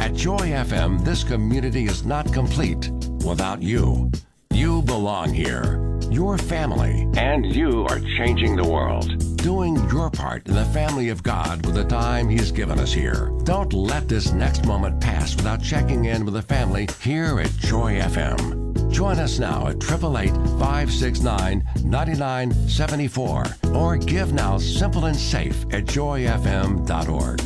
At Joy FM, this community is not complete without you. You belong here. Your family. And you are changing the world. Doing your part in the family of God with the time He's given us here. Don't let this next moment pass without checking in with the family here at Joy FM. Join us now at 888-569-9974 or give now simple and safe at joyfm.org.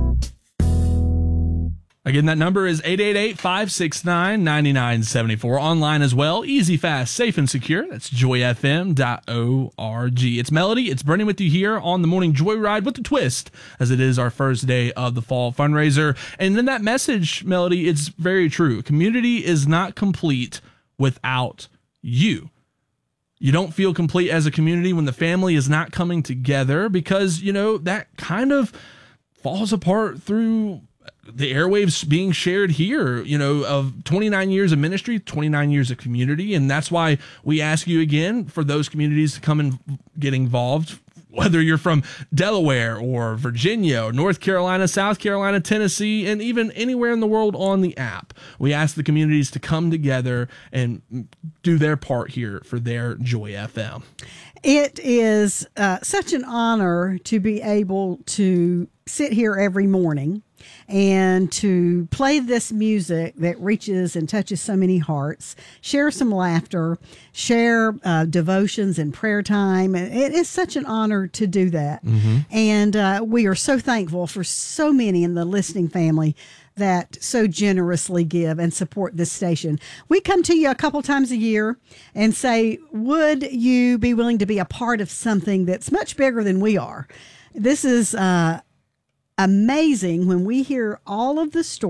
Again, that number is 888-569-9974. Online as well. Easy, fast, safe, and secure. That's joyfm.org. It's Melody. It's Brendan with you here on the Morning Joyride with the twist, as it is our first day of the fall fundraiser. And in that message, Melody, it's very true. Community is not complete without you. You don't feel complete as a community when the family is not coming together because, that kind of falls apart through the airwaves being shared here, of 29 years of ministry, 29 years of community. And that's why we ask you again for those communities to come and get involved, whether you're from Delaware or Virginia or North Carolina, South Carolina, Tennessee, and even anywhere in the world on the app. We ask the communities to come together and do their part here for their Joy FM. It is such an honor to be able to sit here every morning and to play this music that reaches and touches so many hearts, share some laughter, share devotions and prayer time. It is such an honor to do that. Mm-hmm. And we are so thankful for so many in the listening family that so generously give and support this station. We come to you a couple times a year and say, would you be willing to be a part of something that's much bigger than we are? This is amazing when we hear all of the stories